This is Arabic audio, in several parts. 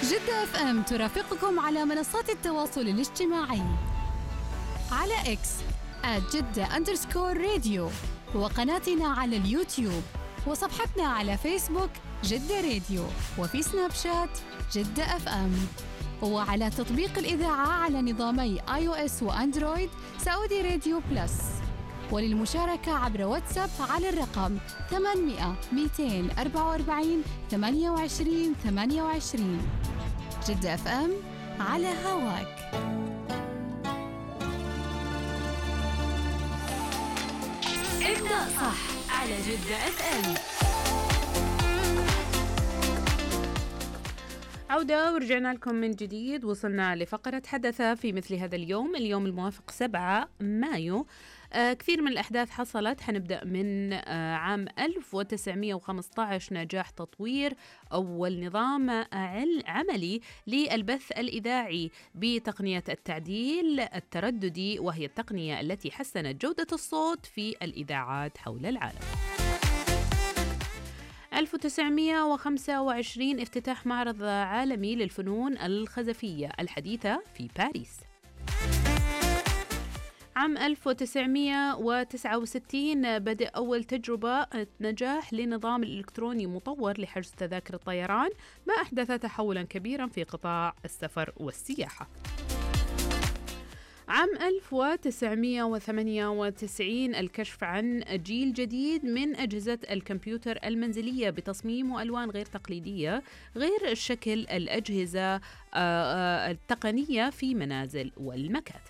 جدة اف ام ترافقكم على منصات التواصل الاجتماعي على اكس @جدة_راديو، وقناتنا على اليوتيوب، وصفحتنا على فيسبوك جدة راديو، وفي سناب شات جدة اف ام، وعلى تطبيق الإذاعة على نظامي iOS وأندرويد سعودي راديو بلس. وللمشاركة عبر واتساب على الرقم 800 244 28 28. جدة اف ام على هواك. ابدأ صح على جدة اف ام. عودة ورجعنا لكم من جديد. وصلنا لفقرة حدث في مثل هذا اليوم الموافق 7 مايو. كثير من الأحداث حصلت. حنبدأ من عام 1915 نجاح تطوير أول نظام عملي للبث الإذاعي بتقنية التعديل الترددي، وهي التقنية التي حسنت جودة الصوت في الإذاعات حول العالم. 1925 افتتاح معرض عالمي للفنون الخزفية الحديثة في باريس. عام 1969 بدأ أول تجربة نجاح لنظام الإلكتروني مطور لحجز تذاكر الطيران، ما أحدث تحولا كبيرا في قطاع السفر والسياحة. عام 1998 الكشف عن جيل جديد من أجهزة الكمبيوتر المنزلية بتصميم وألوان غير تقليدية، غير شكل الأجهزة التقنية في منازل والمكاتب.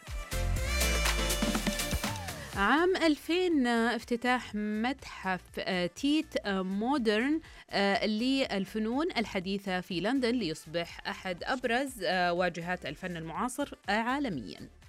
عام 2000 افتتاح متحف تيت مودرن للفنون الحديثة في لندن، ليصبح أحد أبرز واجهات الفن المعاصر عالمياً.